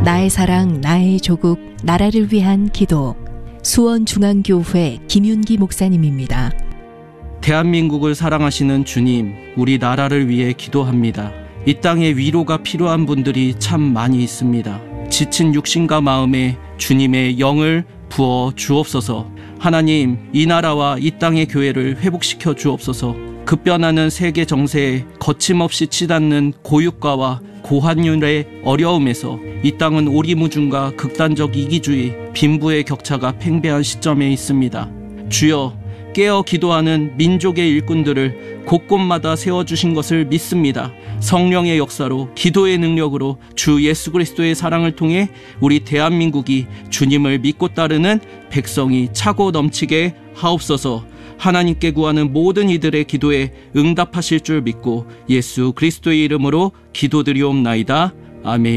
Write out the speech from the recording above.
나의 사랑, 나의 조국, 나라를 위한 기도. 수원중앙교회 김윤기 목사님입니다. 대한민국을 사랑하시는 주님, 우리 나라를 위해 기도합니다. 이 땅에 위로가 필요한 분들이 참 많이 있습니다. 지친 육신과 마음에 주님의 영을 부어 주옵소서. 하나님, 이 나라와 이 땅의 교회를 회복시켜 주옵소서. 급변하는 세계 정세에 거침없이 치닫는 고유가와 고환율의 어려움에서 이 땅은 오리무중과 극단적 이기주의, 빈부의 격차가 팽배한 시점에 있습니다. 주여, 깨어 기도하는 민족의 일꾼들을 곳곳마다 세워주신 것을 믿습니다. 성령의 역사로, 기도의 능력으로, 주 예수 그리스도의 사랑을 통해 우리 대한민국이 주님을 믿고 따르는 백성이 차고 넘치게 하옵소서. 하나님께 구하는 모든 이들의 기도에 응답하실 줄 믿고 예수 그리스도의 이름으로 기도드리옵나이다. 아멘.